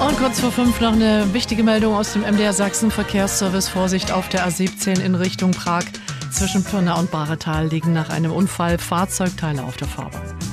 Und kurz vor 5 noch eine wichtige Meldung aus dem MDR Sachsen Verkehrsservice. Vorsicht auf der A17 in Richtung Prag. Zwischen Pirna und Bahretal liegen nach einem Unfall Fahrzeugteile auf der Fahrbahn.